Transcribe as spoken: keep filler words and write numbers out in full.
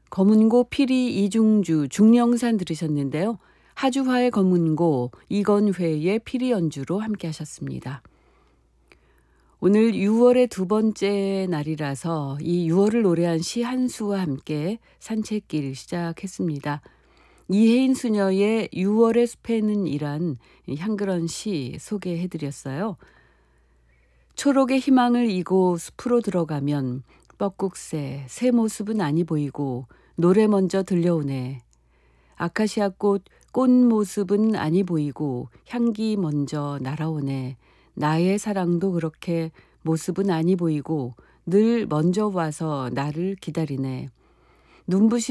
검은고 피리 이중주 중령산 들으셨는데요. 하주화의 검은고 이건회의 피리 연주로 함께 하셨습니다. 오늘 유월의 두 번째 날이라서 이 유월을 노래한 시 한 수와 함께 산책길 시작했습니다. 이혜인 수녀의 유월의 숲에는 이란 향그런 시 소개해드렸어요. 초록의 희망을 이고 숲으로 들어가면 뻐꾹새 새 모습은 아니 보이고 노래 먼저 들려오네. 아카시아 꽃, 꽃 모습은 아니 보이고 향기 먼저 날아오네. 나의 사랑도 그렇게 모습은 아니 보이고 늘 먼저 와서 나를 기다리네. 눈부신